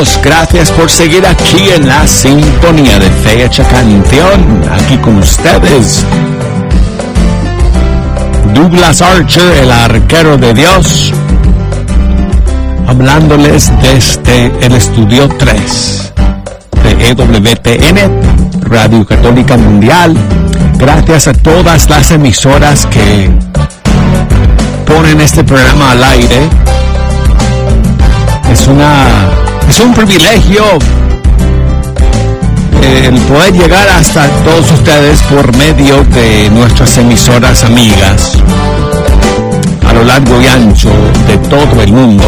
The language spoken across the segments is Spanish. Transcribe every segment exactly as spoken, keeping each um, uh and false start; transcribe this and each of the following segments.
amigos, gracias por seguir aquí en la sintonía de Fecha Canción, aquí con ustedes. Douglas Archer, el arquero de Dios, hablándoles desde el estudio tres de E W T N, Radio Católica Mundial. Gracias a todas las emisoras que ponen este programa al aire. Es una, es un privilegio el poder llegar hasta todos ustedes por medio de nuestras emisoras amigas a lo largo y ancho de todo el mundo.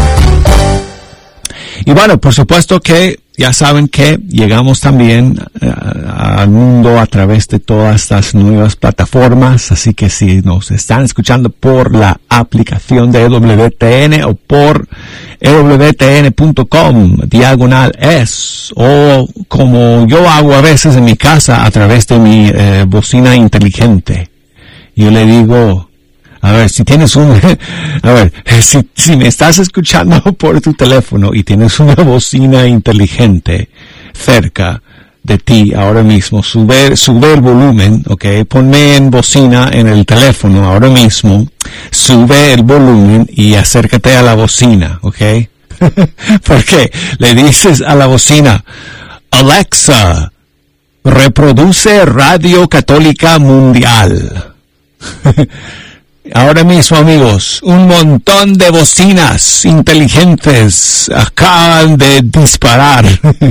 Y bueno, por supuesto que ya saben que llegamos también uh, al mundo a través de todas las nuevas plataformas, así que si nos están escuchando por la aplicación de E W T N o por E W T N punto com, diagonal es, o como yo hago a veces en mi casa a través de mi eh, bocina inteligente, yo le digo, a ver, si tienes un, a ver, si, si me estás escuchando por tu teléfono y tienes una bocina inteligente cerca de ti ahora mismo, sube, sube el volumen, ok, ponme en bocina en el teléfono ahora mismo, sube el volumen y acércate a la bocina, ok. Porque le dices a la bocina, Alexa, reproduce Radio Católica Mundial. Ahora mismo, amigos, un montón de bocinas inteligentes acaban de disparar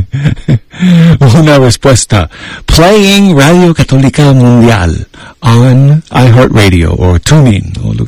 una respuesta. Playing Radio Católica Mundial on iHeartRadio o TuneIn o lo